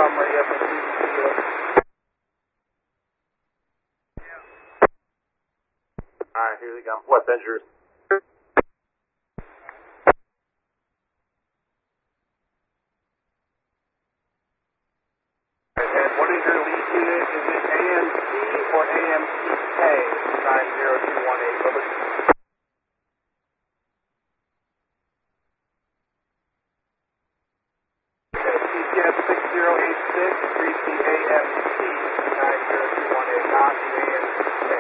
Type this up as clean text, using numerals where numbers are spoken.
problem ready up in Field. Alright, here we go. What's that, yours? And what is your lead unit? Is it AMC or AMCK? 90218. Over. TCS 6086, 3C AMC, 90218, not the AMCK.